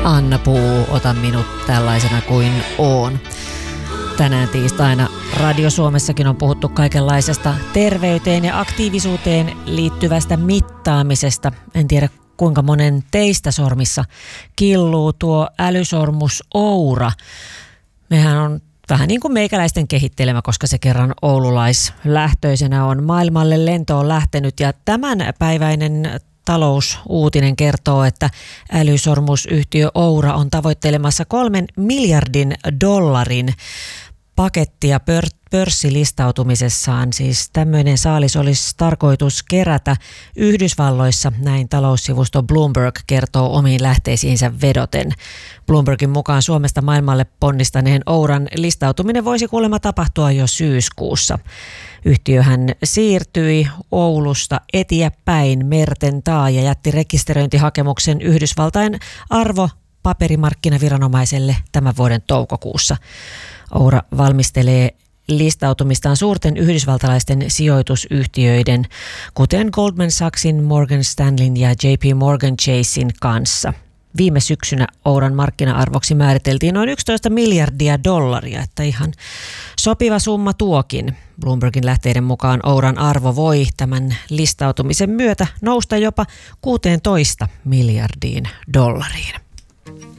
Anna Puu, ota minut tällaisena kuin oon. Tänään tiistaina Radio Suomessakin on puhuttu kaikenlaisesta terveyteen ja aktiivisuuteen liittyvästä mittaamisesta. En tiedä kuinka monen teistä sormissa killuu tuo älysormus Oura. Mehän on vähän niin kuin meikäläisten kehittelemä, koska se kerran oululaislähtöisenä on maailmalle lentoon lähtenyt. Ja tämänpäiväinen talousuutinen kertoo, että älysormusyhtiö Oura on tavoittelemassa 3 miljardin dollarin pakettia pörssilistautumisessaan. Siis tämmöinen saalis olisi tarkoitus kerätä Yhdysvalloissa, näin taloussivusto Bloomberg kertoo omiin lähteisiinsä vedoten. Bloombergin mukaan Suomesta maailmalle ponnistaneen Ouran listautuminen voisi kuulemma tapahtua jo syyskuussa. Yhtiöhän siirtyi Oulusta eteenpäin merten taa ja jätti rekisteröintihakemuksen Yhdysvaltain arvopaperimarkkinaviranomaiselle tämän vuoden toukokuussa. Oura valmistelee listautumistaan suurten yhdysvaltalaisten sijoitusyhtiöiden, kuten Goldman Sachsin, Morgan Stanleyn ja JP Morgan Chasen kanssa. Viime syksynä Ouran markkina-arvoksi määriteltiin noin 11 miljardia dollaria, että ihan sopiva summa tuokin. Bloombergin lähteiden mukaan Ouran arvo voi tämän listautumisen myötä nousta jopa 16 miljardiin dollariin.